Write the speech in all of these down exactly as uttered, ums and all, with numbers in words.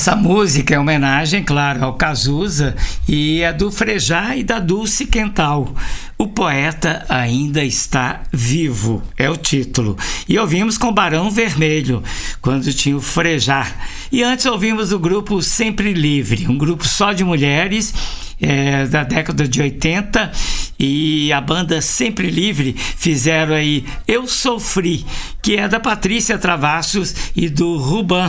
Essa música é homenagem, claro, ao Cazuza e é do Frejá e da Dulce Quental. O poeta ainda está vivo, é o título. E ouvimos com Barão Vermelho, quando tinha o Frejá. E antes ouvimos o grupo Sempre Livre, um grupo só de mulheres, é, da década de oitenta, e a banda Sempre Livre fizeram aí Eu Sofri, que é da Patrícia Travassos e do Ruban,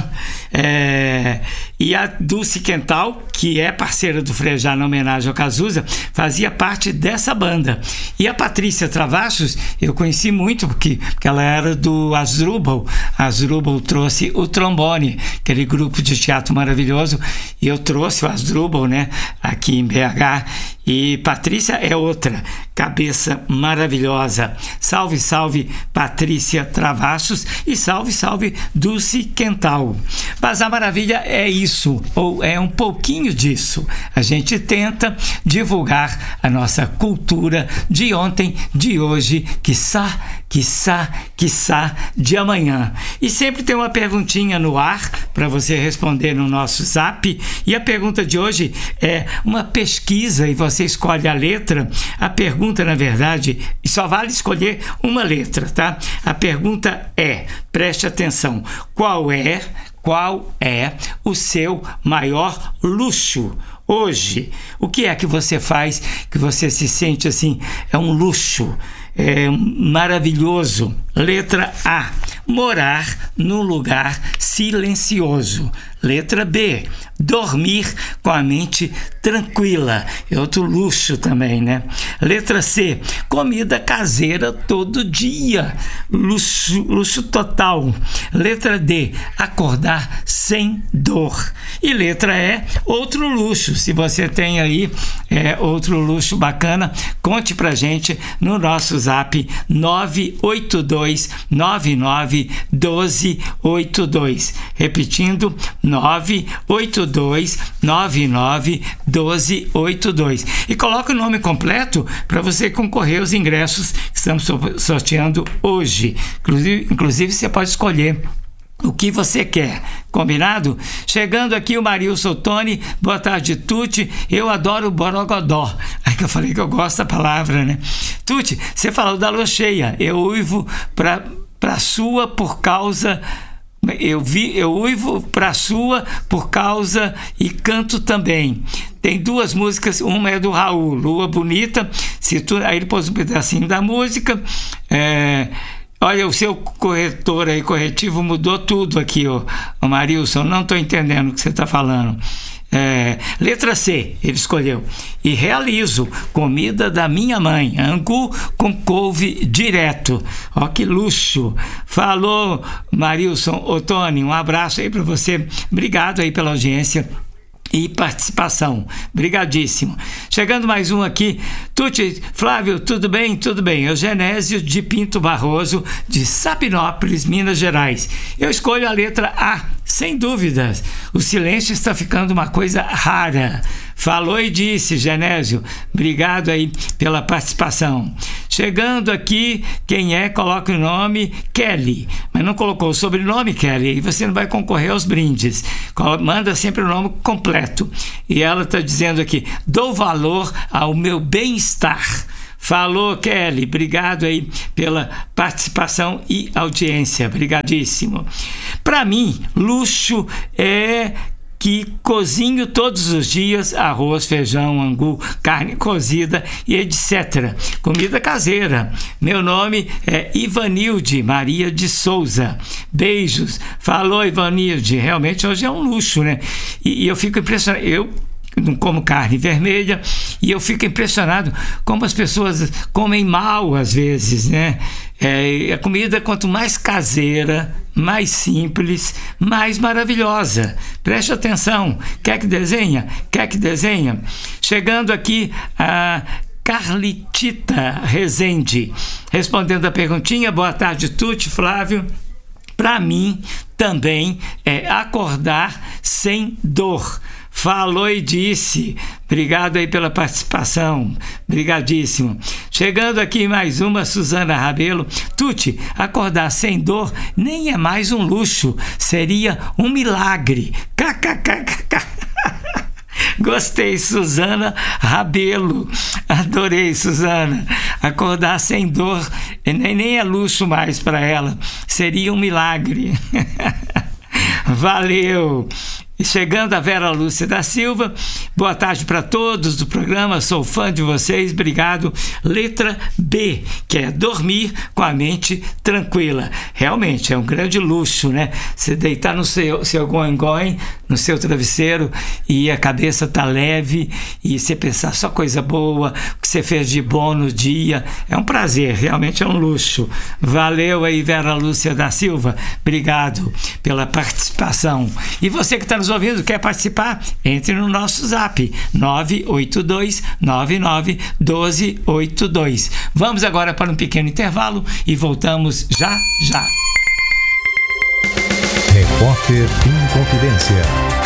é, e a Dulce Quental, que é parceira do Frejá na homenagem ao Cazuza, fazia parte dessa banda. E a Patrícia Travassos eu conheci muito porque, porque ela era do Asdrubal. Asdrubal trouxe o trombone, aquele grupo de teatro maravilhoso, e eu trouxe o Asdrubal, né, aqui em B H. E Patrícia é outra cabeça maravilhosa. Salve, salve Patrícia Travassos e salve, salve Dulce Quental. Mas a maravilha é isso, ou é um pouquinho disso. A gente tenta divulgar a nossa cultura de ontem, de hoje, quiçá, quiçá, quiçá, de amanhã. E sempre tem uma perguntinha no ar para você responder no nosso zap. E a pergunta de hoje é uma pesquisa e você escolhe a letra. A pergunta, na verdade, só vale escolher uma letra, tá? A pergunta é, preste atenção, qual é, qual é o seu maior luxo hoje? O que é que você faz que você se sente assim, é um luxo, é maravilhoso? Letra A, morar num lugar silencioso. Letra B, dormir com a mente tranquila. É outro luxo também, né? Letra C, comida caseira todo dia. Luxo, luxo total. Letra D, acordar sem dor. E letra E, outro luxo. Se você tem aí é, outro luxo bacana, conte pra gente no nosso zap nove oito dois nove nove um dois oito dois. Repetindo, nove oito dois nove nove um dois oito dois. E coloca o nome completo para você concorrer aos ingressos que estamos sorteando hoje. Inclusive, inclusive você pode escolher o que você quer, combinado? Chegando aqui o Marilson Tony, boa tarde, Tuti, eu adoro borogodó. Aí que eu falei que eu gosto da palavra, né? Tuti, você falou da lua cheia, eu uivo pra, pra sua por causa... Eu, vi, eu uivo pra sua por causa e canto também. Tem duas músicas, uma é do Raul, Lua Bonita, se tu, aí ele pôs um pedacinho da música. É, olha, o seu corretor aí, corretivo, mudou tudo aqui, ó, ó Marilson, não estou entendendo o que você está falando. É, letra C, ele escolheu. E realizo, comida da minha mãe, angu com couve direto. Ó, que luxo. Falou, Marilson Ottoni, um abraço aí para você. Obrigado aí pela audiência e participação. Brigadíssimo. Chegando mais um aqui. Tuti, Flávio, tudo bem? Tudo bem. Eugenésio de Pinto Barroso, de Sapinópolis, Minas Gerais. Eu escolho a letra A, sem dúvidas. O silêncio está ficando uma coisa rara. Falou e disse, Genésio. Obrigado aí pela participação. Chegando aqui, quem é? Coloca o nome Kelly. Mas não colocou o sobrenome, Kelly, aí você não vai concorrer aos brindes. Manda sempre o nome completo. E ela está dizendo aqui, dou valor ao meu bem-estar. Falou, Kelly, obrigado aí pela participação e audiência, brigadíssimo. Para mim, luxo é que cozinho todos os dias arroz, feijão, angu, carne cozida e etcétera. Comida caseira. Meu nome é Ivanilde Maria de Souza. Beijos. Falou, Ivanilde. Realmente hoje é um luxo, né? E, e eu fico impressionado. Eu não como carne vermelha e eu fico impressionado como as pessoas comem mal às vezes, né? É, a comida, quanto mais caseira, mais simples, mais maravilhosa. Preste atenção. Quer que desenha? Quer que desenha? Chegando aqui a Carlitita Rezende, respondendo a perguntinha. Boa tarde, Tuti, Flávio. Para mim, também é acordar sem dor. Falou e disse. Obrigado aí pela participação. Brigadíssimo. Chegando aqui mais uma, Suzana Rabelo. Tuti, acordar sem dor nem é mais um luxo. Seria um milagre. K kkkk. Gostei, Suzana Rabelo. Adorei, Suzana. Acordar sem dor nem, nem é luxo mais para ela. Seria um milagre. Valeu. E chegando a Vera Lúcia da Silva, boa tarde para todos do programa, sou fã de vocês, obrigado. Letra B, que é dormir com a mente tranquila. Realmente é um grande luxo, né? Você deitar no seu, seu goin-goin, no seu travesseiro, e a cabeça tá leve, e você pensar só coisa boa, o que você fez de bom no dia. É um prazer, realmente é um luxo. Valeu aí, Vera Lúcia da Silva, obrigado pela participação. E você que está nos ouvindo, quer participar? Entre no nosso zap nove oito dois nove nove um dois oito dois. Vamos agora para um pequeno intervalo e voltamos já já. Repórter em Confidência.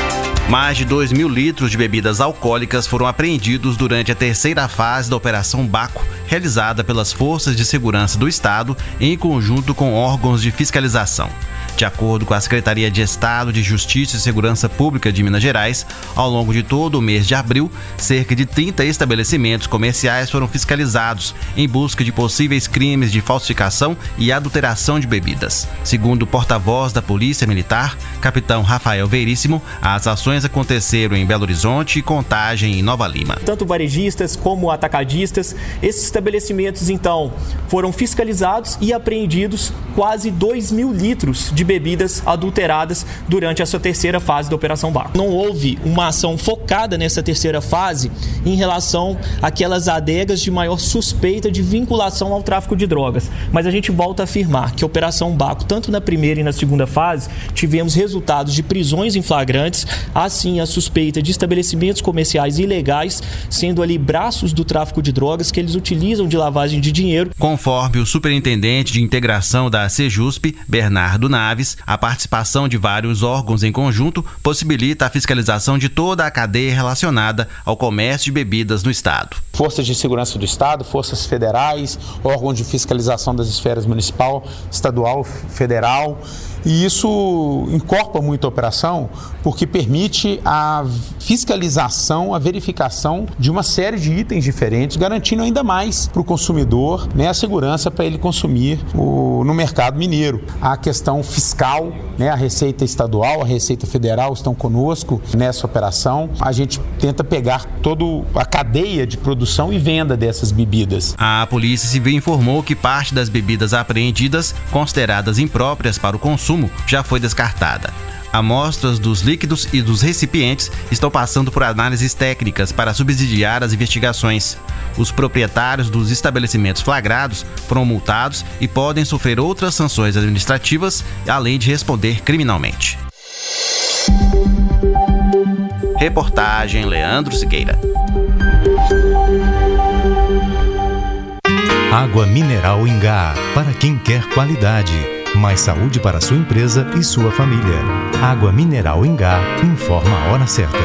Mais de dois mil litros de bebidas alcoólicas foram apreendidos durante a terceira fase da Operação Baco, realizada pelas Forças de Segurança do Estado em conjunto com órgãos de fiscalização. De acordo com a Secretaria de Estado de Justiça e Segurança Pública de Minas Gerais, ao longo de todo o mês de abril, cerca de trinta estabelecimentos comerciais foram fiscalizados em busca de possíveis crimes de falsificação e adulteração de bebidas. Segundo o porta-voz da Polícia Militar, capitão Rafael Veríssimo, as ações aconteceram em Belo Horizonte, Contagem e Nova Lima. Tanto varejistas como atacadistas, esses estabelecimentos então foram fiscalizados e apreendidos quase dois mil litros de bebidas adulteradas durante essa terceira fase da Operação Baco. Não houve uma ação focada nessa terceira fase em relação àquelas adegas de maior suspeita de vinculação ao tráfico de drogas, mas a gente volta a afirmar que a Operação Baco, tanto na primeira e na segunda fase, tivemos resultados de prisões em flagrantes, assim a suspeita de estabelecimentos comerciais ilegais, sendo ali braços do tráfico de drogas que eles utilizam de lavagem de dinheiro. Conforme o superintendente de integração da Sejusp, Bernardo Naves, a participação de vários órgãos em conjunto possibilita a fiscalização de toda a cadeia relacionada ao comércio de bebidas no Estado. Forças de segurança do Estado, forças federais, órgãos de fiscalização das esferas municipal, estadual, federal. E isso encorpa muito a operação porque permite a fiscalização, a verificação de uma série de itens diferentes, garantindo ainda mais para o consumidor, né, a segurança para ele consumir o, no mercado mineiro. A questão fiscal, né, a Receita Estadual, a Receita Federal estão conosco nessa operação. A gente tenta pegar toda a cadeia de produção e venda dessas bebidas. A Polícia Civil informou que parte das bebidas apreendidas, consideradas impróprias para o consumo, já foi descartada. Amostras dos líquidos e dos recipientes estão passando por análises técnicas para subsidiar as investigações. Os proprietários dos estabelecimentos flagrados foram multados e podem sofrer outras sanções administrativas, além de responder criminalmente. Reportagem Leandro Siqueira. Água mineral Ingá, para quem quer qualidade. Mais saúde para sua empresa e sua família. Água mineral Ingá, informa a hora certa.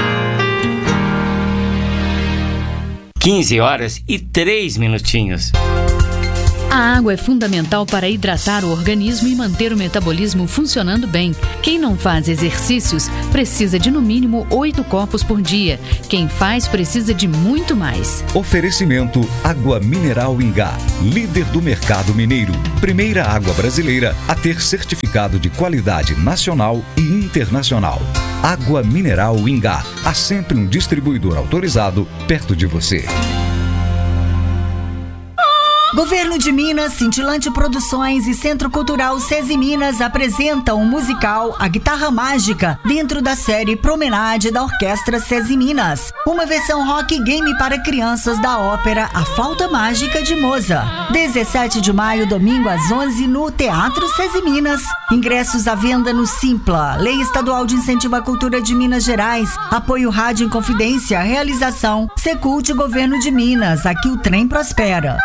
quinze horas e três minutinhos. A água é fundamental para hidratar o organismo e manter o metabolismo funcionando bem. Quem não faz exercícios precisa de no mínimo oito copos por dia. Quem faz precisa de muito mais. Oferecimento Água Mineral Ingá, líder do mercado mineiro. Primeira água brasileira a ter certificado de qualidade nacional e internacional. Água Mineral Ingá, há sempre um distribuidor autorizado perto de você. Governo de Minas, Cintilante Produções e Centro Cultural SESI Minas apresentam o musical A Guitarra Mágica, dentro da série Promenade da Orquestra SESI Minas. Uma versão rock game para crianças da ópera A Flauta Mágica de Mozart. dezessete de maio, domingo às onze, no Teatro SESI Minas. Ingressos à venda no Simpla. Lei Estadual de Incentivo à Cultura de Minas Gerais. Apoio Rádio Inconfidência. Realização Secult Governo de Minas. Aqui o trem prospera.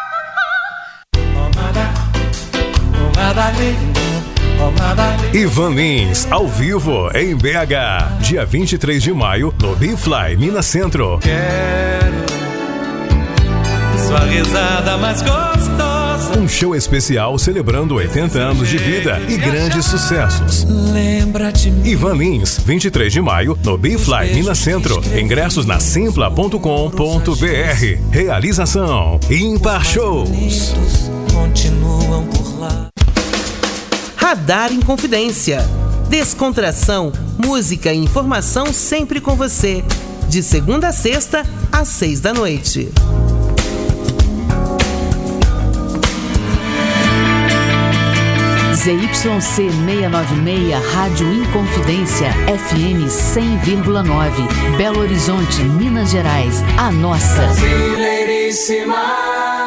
Ivan Lins, ao vivo, em B H. Dia vinte e três de maio, no Bifly, Minas Centro. Quero sua risada mais gostosa. Um show especial celebrando oitenta anos de vida e grandes sucessos. Ivan Lins, vinte e três de maio, no B-Fly Minas Centro. Ingressos na simpla ponto com ponto b r. Realização Ímpar Shows. Continuam por lá. Radar Inconfidência. Descontração, música e informação sempre com você. De segunda a sexta, às seis da noite. Z Y C seiscentos e noventa e seis, Rádio Inconfidência, F M cem vírgula nove, Belo Horizonte, Minas Gerais, a nossa. Brasileiríssima.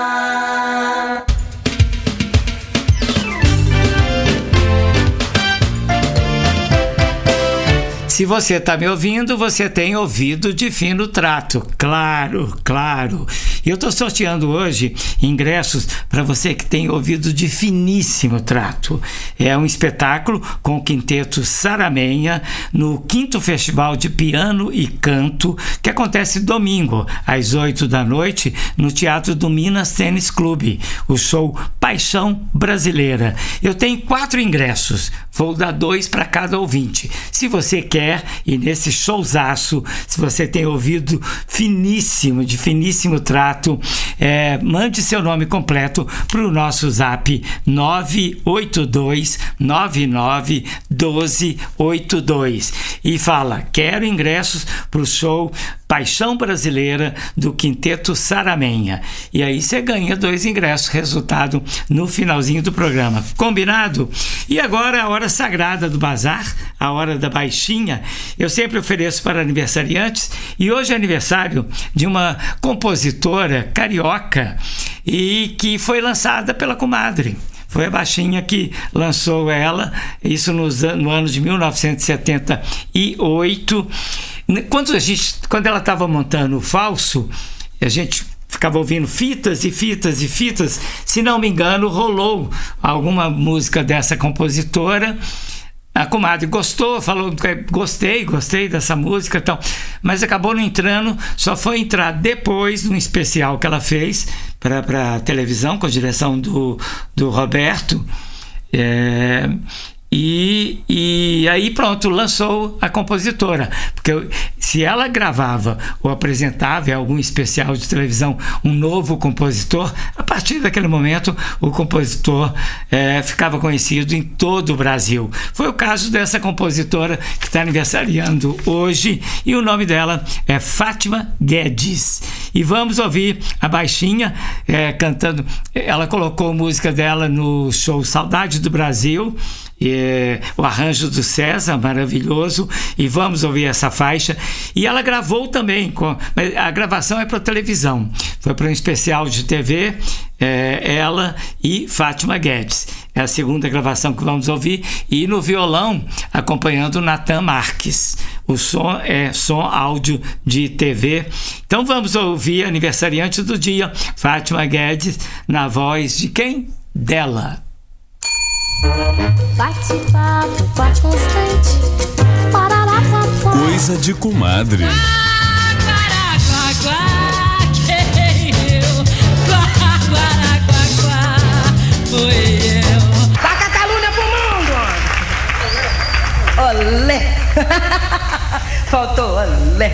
Se você está me ouvindo, você tem ouvido de fino trato. Claro, claro. E eu estou sorteando hoje ingressos para você que tem ouvido de finíssimo trato. É um espetáculo com o Quinteto Saramenha no quinto Festival de Piano e Canto, que acontece domingo, às oito da noite, no Teatro do Minas Tênis Clube. O show Paixão Brasileira. Eu tenho quatro ingressos. Vou dar dois para cada ouvinte. Se você quer, e nesse showzaço, se você tem ouvido finíssimo, de finíssimo trato, é, mande seu nome completo para o nosso zap nove oito dois nove nove um dois oito dois e fala, quero ingressos para o show Paixão Brasileira do Quinteto Saramenha. E aí você ganha dois ingressos, resultado no finalzinho do programa. Combinado? E agora a hora sagrada do bazar, a hora da baixinha. Eu sempre ofereço para aniversariantes e hoje é aniversário de uma compositora carioca e que foi lançada pela comadre. Foi a Baixinha que lançou ela, isso nos, no ano de mil novecentos e setenta e oito. Quando, a gente, quando ela estava montando o Falso, a gente ficava ouvindo fitas e fitas e fitas. Se não me engano, rolou alguma música dessa compositora. A comadre gostou, falou, gostei, gostei dessa música e tal, mas acabou não entrando, só foi entrar depois num especial que ela fez para a televisão, com a direção do, do Roberto, é, e, e aí pronto, lançou a compositora, porque se ela gravava ou apresentava em algum especial de televisão um novo compositor, a partir daquele momento o compositor é, ficava conhecido em todo o Brasil. Foi o caso dessa compositora que está aniversariando hoje e o nome dela é Fátima Guedes. E vamos ouvir a Baixinha é, cantando. Ela colocou música dela no show Saudade do Brasil, é, o arranjo do César, maravilhoso, e vamos ouvir essa faixa. E ela gravou também, com, mas a gravação é para televisão, foi para um especial de T V, é, ela e Fátima Guedes. É a segunda gravação que vamos ouvir, e no violão acompanhando Natan Marques. O som é som áudio de T V. Então vamos ouvir a aniversariante do dia, Fátima Guedes, na voz de quem? Dela. Bate-papo, papo constante. Coisa de comadre. Taca a calúnia pro mundo! Olé! Faltou olé!